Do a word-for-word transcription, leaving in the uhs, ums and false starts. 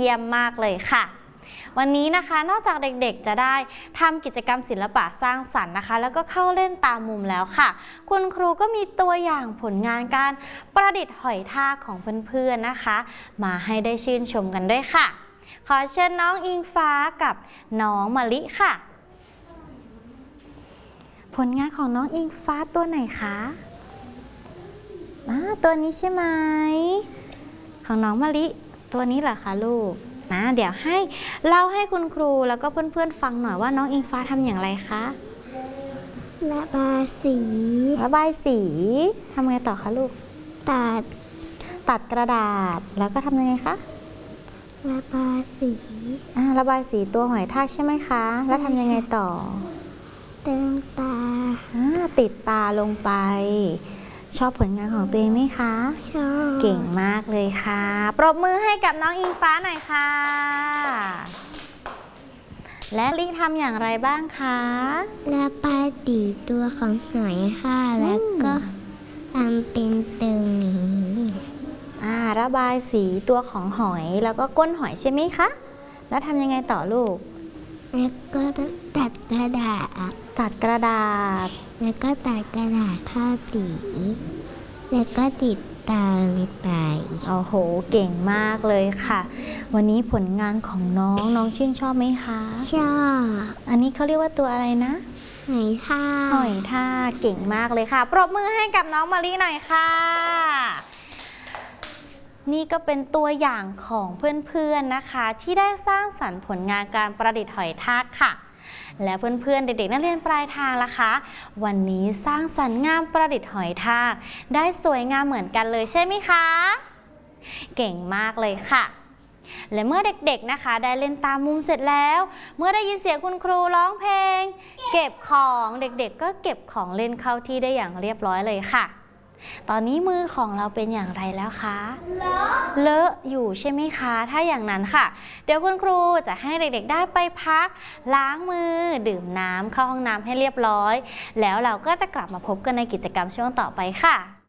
เยี่ยมมากเลยค่ะวันนี้นะคะนอกจากเด็กๆจะได้ทำกิจกรรมศิลปะสร้างสรรค์นะคะแล้วก็เข้าเล่นตามมุมแล้วค่ะคุณครูก็มีตัวอย่างผลงานการประดิษฐ์หอยทากของเพื่อนๆนะคะมาให้ได้ชื่นชมกันด้วยค่ะขอเชิญน้องอิงฟ้ากับน้องมะลิค่ะผลงานของน้องอิงฟ้าตัวไหนคะตัวนี้ใช่ไหมของน้องมะลิตัวนี้เหรอคะลูกนะเดี๋ยวให้เล่าให้คุณครูแล้วก็เพื่อนๆฟังหน่อยว่าน้องอิงฟ้าทำอย่างไรคะระบายสีระบายสีทำไงต่อคะลูกตัดตัดกระดาษแล้วก็ทำยังไงคะระบายสีอ่าระบายสีตัวหอยทากใช่ไหมคะแล้วทำยังไงต่อเติมตาอ่าติดตาลงไปชอบผลงานของตัวเองไหมคะชอบเก่งมากเลยค่ะปรบมือให้กับน้องอิงฟ้าหน่อยค่ะและลิทำอย่างไรบ้างคะระบายสีตัวของหอยค่ะแล้วก็ทำเป็นตึงอ่าระบายสีตัวของหอยแล้วก็ก้นหอยใช่ไหมคะแล้วทำยังไงต่อลูกแล้วก็ตัดกระดาษตัดกระดาษแล้วก็ตัดกระดาษผ้าสีแล้วก็ติดตาลงไปโอ้โหเก่งมากเลยค่ะวันนี้ผลงานของน้องน้องชื่นชอบไหมคะชอบอันนี้เขาเรียกว่าตัวอะไรนะหอยทากหอยทากเก่งมากเลยค่ะปรบมือให้กับน้องมะลิหน่อยค่ะนี่ก็เป็นตัวอย่างของเพื่อนๆนะคะที่ได้สร้างสรรค์ผลงานการประดิษฐ์หอยทากค่ะและเพื่อนๆเด็กๆนักเรียนปลายทางล่ะคะวันนี้สร้างสรรค์งานประดิษฐ์หอยทากได้สวยงามเหมือนกันเลยใช่ไหมคะเก่งมากเลยค่ะและเมื่อเด็กๆนะคะได้เล่นตามมุมเสร็จแล้วเมื่อได้ยินเสียงคุณครูร้องเพลงเก็บของเด็กๆก็เก็บของเล่นเข้าที่ได้อย่างเรียบร้อยเลยค่ะตอนนี้มือของเราเป็นอย่างไรแล้วคะเลอะเลอะอยู่ใช่ไหมคะถ้าอย่างนั้นค่ะเดี๋ยวคุณครูจะให้เด็กๆได้ไปพักล้างมือดื่มน้ำเข้าห้องน้ำให้เรียบร้อยแล้วเราก็จะกลับมาพบกันในกิจกรรมช่วงต่อไปค่ะ